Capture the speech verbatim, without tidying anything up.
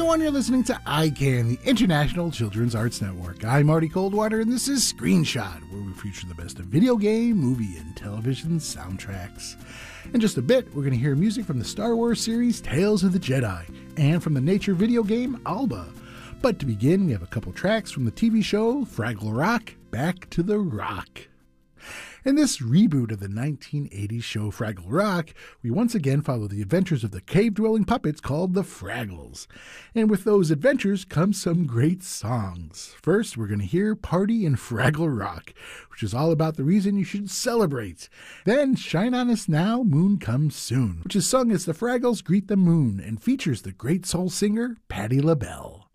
everyone. You're listening to I CAN, the International Children's Arts Network. I'm Marty Coldwater, and this is Screenshot, where we feature the best of video game, movie, and television soundtracks. In just a bit, we're going to hear music from the Star Wars series Tales of the Jedi, and from the nature video game Alba. But to begin, we have a couple tracks from the T V show Fraggle Rock, Back to the Rock. In this reboot of the nineteen eighties show Fraggle Rock, we once again follow the adventures of the cave-dwelling puppets called the Fraggles. And with those adventures comes some great songs. First, we're going to hear Party in Fraggle Rock, which is all about the reason you should celebrate. Then, Shine On Us Now, Moon Comes Soon, which is sung as the Fraggles greet the moon and features the great soul singer Patti LaBelle.